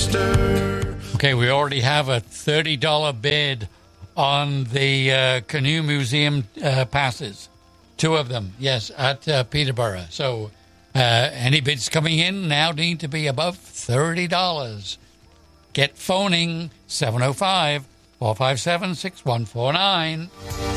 Worcester. Okay, we already have a $30 bid on the Canoe Museum passes. 2 of them, yes, at Peterborough. So any bids coming in now need to be above $30. Get phoning 705-457-6149.